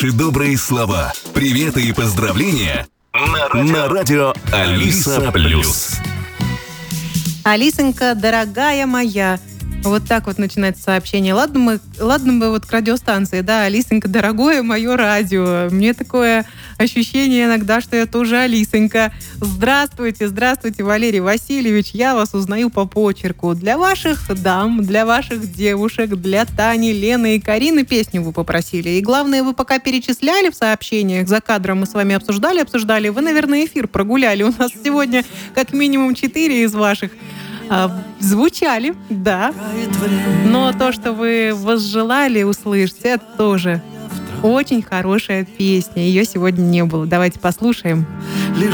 Добрые слова, приветы и поздравления на радио Алиса Плюс. Алисонька, дорогая моя. Вот так вот начинается сообщение. Ладно бы вот к радиостанции, да, Алисонька, дорогое мое радио. Мне такое ощущение иногда, что я тоже Алисонька. Здравствуйте, Валерий Васильевич. Я вас узнаю по почерку. Для ваших дам, для ваших девушек, для Тани, Лены и Карины песню вы попросили. И главное, вы пока перечисляли в сообщениях, за кадром мы с вами обсуждали. Вы, наверное, эфир прогуляли. У нас сегодня как минимум 4 из ваших звучали, да. Но то, что вы возжелали услышать, это тоже очень хорошая песня. Ее сегодня не было. Давайте послушаем.